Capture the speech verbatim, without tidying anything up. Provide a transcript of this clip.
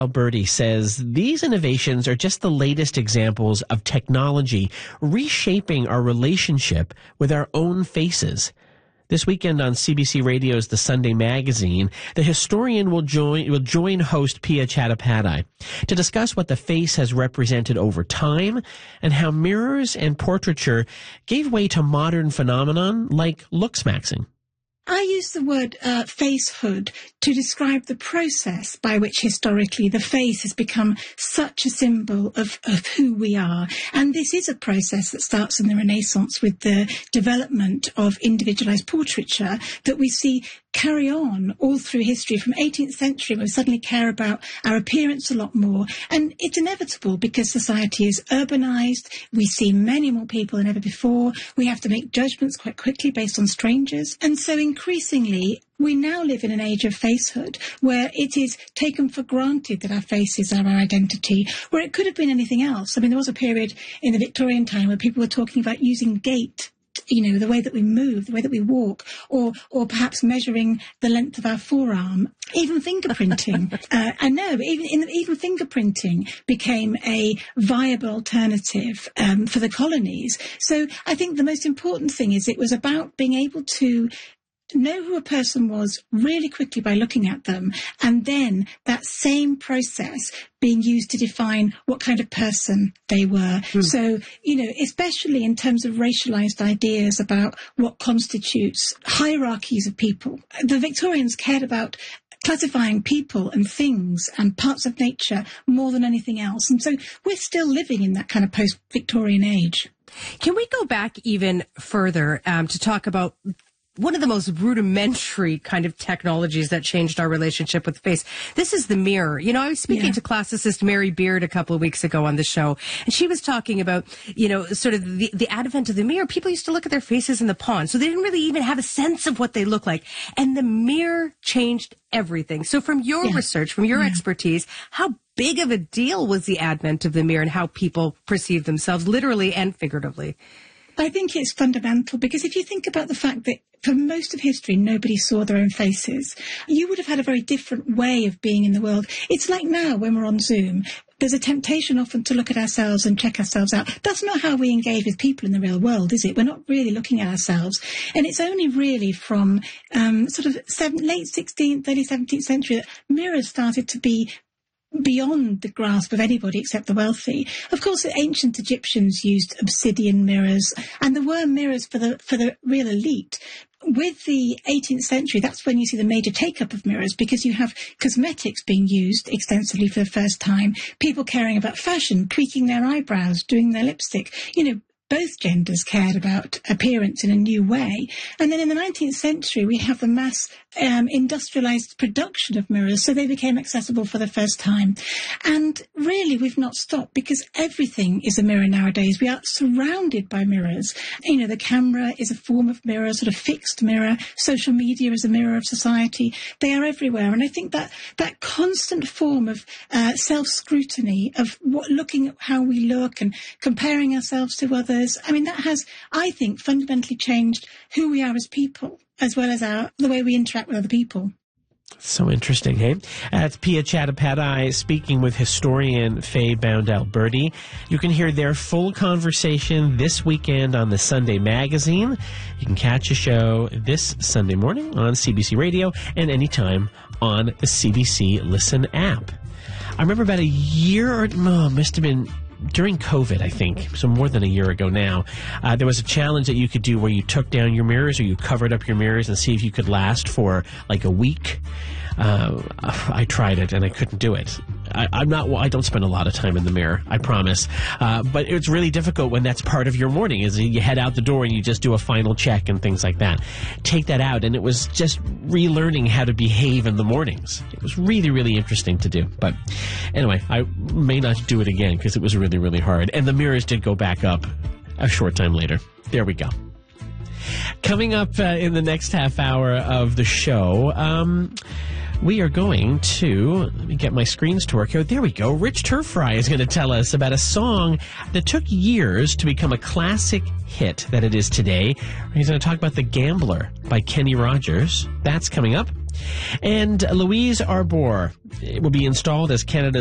Alberti says these innovations are just the latest examples of technology reshaping our relationship with our own faces. This weekend on C B C Radio's The Sunday Magazine, the historian will join will join host Pia Chattopadhyay to discuss what the face has represented over time and how mirrors and portraiture gave way to modern phenomenon like looksmaxing. I use the word uh, facehood to describe the process by which historically the face has become such a symbol of, of who we are. And this is a process that starts in the Renaissance with the development of individualized portraiture that we see carry on all through history from eighteenth century, when we suddenly care about our appearance a lot more. And it's inevitable because society is urbanized. We see many more people than ever before. We have to make judgments quite quickly based on strangers. And so increasingly, we now live in an age of facehood where it is taken for granted that our faces are our identity, where it could have been anything else. I mean, there was a period in the Victorian time where people were talking about using gait, you know, the way that we move, the way that we walk, or or perhaps measuring the length of our forearm. Even fingerprinting. uh, I know, even in, even fingerprinting became a viable alternative um, for the colonies. So I think the most important thing is it was about being able to know who a person was really quickly by looking at them, and then that same process being used to define what kind of person they were. Mm. So, you know, especially in terms of racialized ideas about what constitutes hierarchies of people. The Victorians cared about classifying people and things and parts of nature more than anything else. And so we're still living in that kind of post-Victorian age. Can we go back even further um, to talk about one of the most rudimentary kind of technologies that changed our relationship with face? This is the mirror. You know, I was speaking yeah. to classicist Mary Beard a couple of weeks ago on the show, and she was talking about, you know, sort of the, the advent of the mirror. People used to look at their faces in the pond, so they didn't really even have a sense of what they look like. And the mirror changed everything. So from your yeah. research, from your yeah. expertise, how big of a deal was the advent of the mirror and how people perceive themselves literally and figuratively? I think it's fundamental because if you think about the fact that for most of history, nobody saw their own faces, you would have had a very different way of being in the world. It's like now when we're on Zoom, there's a temptation often to look at ourselves and check ourselves out. That's not how we engage with people in the real world, is it? We're not really looking at ourselves. And it's only really from um, sort of seven, late sixteenth, early seventeenth century that mirrors started to be beyond the grasp of anybody except the wealthy. Of course, the ancient Egyptians used obsidian mirrors, and there were mirrors for the for the real elite. With the eighteenth century, that's when you see the major take-up of mirrors, because you have cosmetics being used extensively for the first time, people caring about fashion, tweaking their eyebrows, doing their lipstick. You know, both genders cared about appearance in a new way. And then in the nineteenth century, we have the mass um, industrialized production of mirrors, so they became accessible for the first time. And really, we've not stopped because everything is a mirror nowadays. We are surrounded by mirrors. You know, the camera is a form of mirror, sort of fixed mirror. Social media is a mirror of society. They are everywhere. And I think that that constant form of uh, self-scrutiny, of what, looking at how we look and comparing ourselves to others, I mean, that has, I think, fundamentally changed who we are as people, as well as our the way we interact with other people. So interesting, hey? That's Pia Chattopadhyay speaking with historian Faye Bound-Alberti. You can hear their full conversation this weekend on the Sunday Magazine. You can catch a show this Sunday morning on C B C Radio and anytime on the C B C Listen app. I remember about a year or, oh, must have been during COVID, I think, so more than a year ago now, uh, there was a challenge that you could do where you took down your mirrors or you covered up your mirrors and see if you could last for like a week. Uh, I tried it and I couldn't do it. I, I'm not. I don't spend a lot of time in the mirror, I promise. Uh, but it's really difficult when that's part of your morning. Is you head out the door and you just do a final check and things like that. Take that out, and it was just relearning how to behave in the mornings. It was really, really interesting to do. But anyway, I may not do it again because it was really, really hard. And the mirrors did go back up a short time later. There we go. Coming up uh, in the next half hour of the show, um, we are going to, let me get my screens to work here. There we go. Rich Turfry is going to tell us about a song that took years to become a classic hit that it is today. He's going to talk about The Gambler by Kenny Rogers. That's coming up. And Louise Arbour will be installed as Canada's